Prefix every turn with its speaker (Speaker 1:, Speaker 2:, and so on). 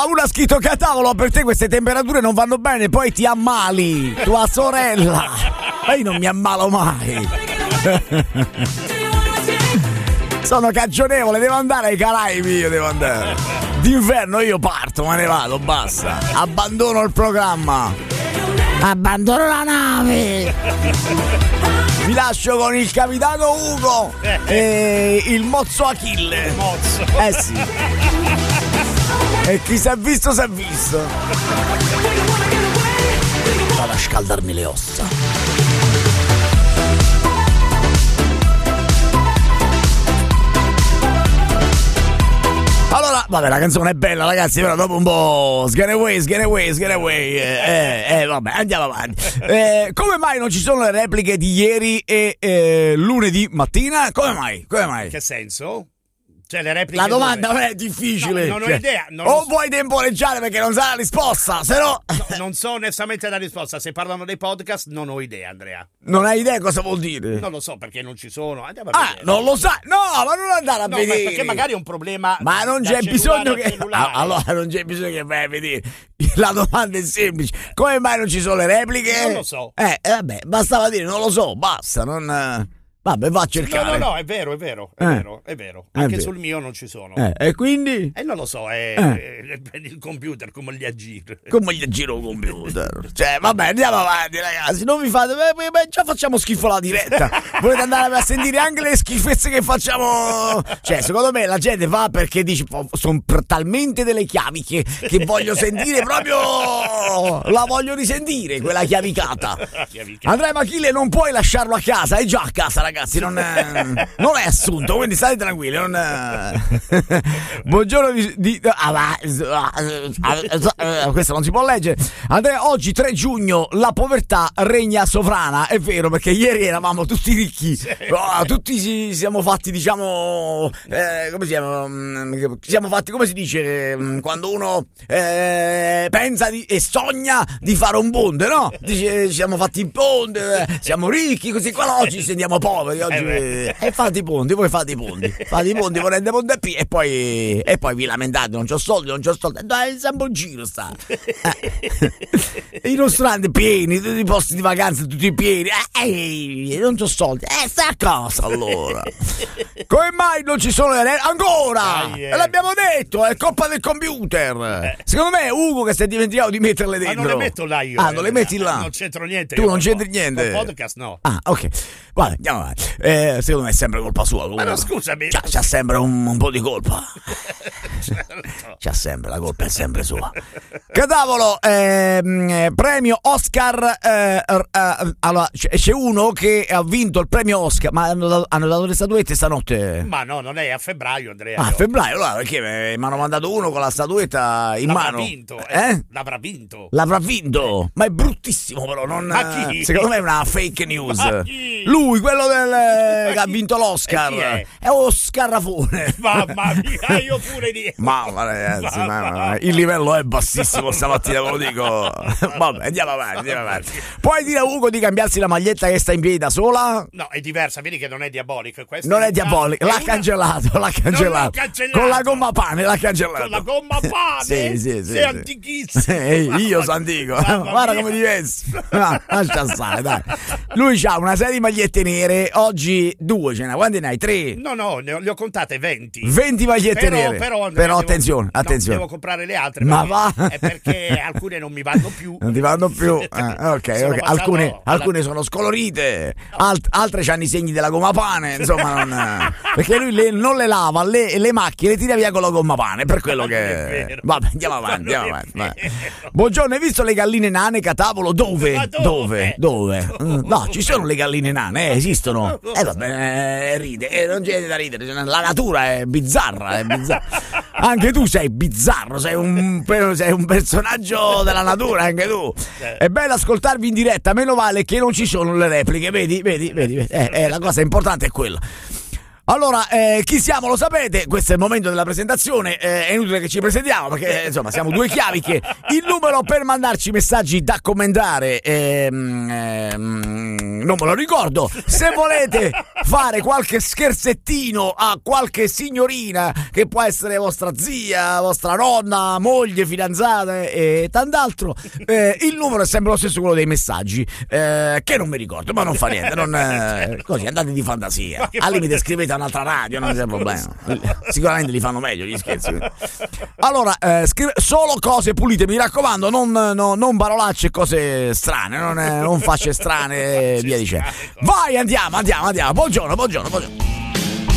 Speaker 1: Allora, uno ha scritto: Catavolo, per te queste temperature non vanno bene, poi ti ammali, tua sorella. Ma io non mi ammalo mai. Sono cagionevole, devo andare ai Caraibi, io devo andare. D'inverno io parto, me ne vado, basta. Abbandono il programma. Abbandono la nave. Vi lascio con il capitano Ugo e il mozzo Achille.
Speaker 2: Mozzo.
Speaker 1: Sì. E chi si è visto, si è visto. Vado a scaldarmi le ossa. Allora, vabbè, la canzone è bella, ragazzi, però dopo un po' sgane away. Vabbè, andiamo avanti. Come mai non ci sono le repliche di ieri e lunedì mattina? Come mai?
Speaker 2: In che senso? Cioè, le repliche.
Speaker 1: La domanda non è difficile.
Speaker 2: No, non ho idea.
Speaker 1: Vuoi temporeggiare perché non sai la risposta, se no.
Speaker 2: Non so onestamente la risposta. Se parlano dei podcast, non ho idea, Andrea.
Speaker 1: Non hai idea cosa vuol dire?
Speaker 2: Non lo so perché non ci sono. Andiamo a vedere.
Speaker 1: Non lo sai? No, ma non andare a vedere.
Speaker 2: Perché magari è un problema.
Speaker 1: Ma non c'è bisogno che. Allora, non c'è bisogno che vai a vedere. La domanda è semplice. Come mai non ci sono le repliche?
Speaker 2: Non lo so.
Speaker 1: Vabbè, bastava dire non lo so, basta, non. Vabbè, va a cercare.
Speaker 2: No, è vero. Anche sul mio non ci sono.
Speaker 1: E quindi?
Speaker 2: Non lo so, è il computer, come gli aggira.
Speaker 1: Come gli aggira il computer? Cioè, vabbè, andiamo avanti, ragazzi. Non vi fate. Già facciamo schifo la diretta. Volete andare a sentire anche le schifezze che facciamo? Cioè, secondo me la gente va perché dice: sono talmente delle chiavi che voglio sentire proprio. La voglio risentire, quella chiavicata. Andrea Achille, non puoi lasciarlo a casa, è già a casa, ragazzi, non è assunto, quindi state tranquilli. Buongiorno questo non si può leggere. Andrea, oggi 3 giugno la povertà regna sovrana. È vero, perché ieri eravamo tutti ricchi, sì. Tutti ci siamo fatti, diciamo, siamo fatti, come si dice quando uno pensa e sogna di fare un ponte, no? Dice, ci siamo fatti il ponte, siamo ricchi, così qua oggi ci sentiamo poveri. Oggi fate i ponti, voi fate i ponti, volete ponte e poi vi lamentate: non c'ho soldi, dai, siamo in giro sta. I ristoranti pieni, tutti i posti di vacanza tutti pieni, non c'ho soldi, stai a casa allora. Come mai non ci sono le ancora? L'abbiamo detto, è colpa del computer. Secondo me è Ugo che si è dimenticato di metterle dentro.
Speaker 2: Ma non le metto là io.
Speaker 1: Non le metti là.
Speaker 2: Non c'entro niente.
Speaker 1: Tu non c'entri niente.
Speaker 2: Con podcast no.
Speaker 1: Ok. Vabbè, andiamo avanti. Secondo me è sempre colpa sua.
Speaker 2: Ma no, scusami.
Speaker 1: C'ha sempre un po' di colpa. C'ha sempre, la colpa è sempre sua. Catavolo, premio Oscar. Allora, c'è uno che ha vinto il premio Oscar, ma hanno dato le statuette stanotte.
Speaker 2: Ma no, non è a febbraio, Andrea.
Speaker 1: A febbraio, allora, perché mi hanno mandato uno con la statuetta in mano.
Speaker 2: L'avrà vinto.
Speaker 1: L'avrà vinto. Ma è bruttissimo, però.
Speaker 2: Ma chi?
Speaker 1: Secondo me è una fake news. Lui, quello che ha vinto l'Oscar. È Oscar Rafone.
Speaker 2: Mamma mia, io pure di.
Speaker 1: Mamma ragazzi, il livello è bassissimo stamattina, ve lo dico. Vabbè, andiamo avanti. Puoi dire a Ugo di cambiarsi la maglietta che sta in piedi da sola?
Speaker 2: No, è diversa, vedi che non è diabolico.
Speaker 1: Non è diabolico, l'ha cancellato. Con la gomma pane l'ha cancellato.
Speaker 2: Con la gomma pane?
Speaker 1: Sì.
Speaker 2: Sei antichissimo.
Speaker 1: Io sono antico. Guarda come diversi. Lascia stare, dai. Lui c'ha una serie di magliette nere, oggi 2 ce n'ha. Quante ne hai? 3?
Speaker 2: No, le ho contate 20.
Speaker 1: 20 magliette nere. Però attenzione.
Speaker 2: Devo comprare le altre.
Speaker 1: Ma va?
Speaker 2: È perché alcune non mi vanno più.
Speaker 1: Non ti vanno più? Ok. Alcune sono scolorite, altre c'hanno i segni della gomma pane, insomma, perché lui non le lava, le macchie le tira via con la gomma pane, per quello che. Vabbè, andiamo avanti. Buongiorno, hai visto le galline nane, Catavolo? Dove? No, ci sono le galline nane, esistono. Vabbè, ride, non c'è da ridere, la natura è bizzarra. Anche tu sei bizzarro, sei un personaggio della natura, anche tu. È bello ascoltarvi in diretta, meno vale che non ci sono le repliche, vedi? La cosa importante è quella. Allora, chi siamo lo sapete, questo è il momento della presentazione, è inutile che ci presentiamo perché insomma siamo due chiaviche. Il numero per mandarci messaggi da commentare non me lo ricordo. Se volete fare qualche scherzettino a qualche signorina, che può essere vostra zia, vostra nonna, moglie, fidanzata e tant'altro, il numero è sempre lo stesso, quello dei messaggi, che non mi ricordo, ma non fa niente, così andate di fantasia, al limite scrivete a un'altra radio, non c'è problema, sicuramente li fanno meglio gli scherzi. Allora, solo cose pulite, mi raccomando, non parolacce e cose strane, non facce strane, via dicendo. Vai, andiamo. Buongiorno.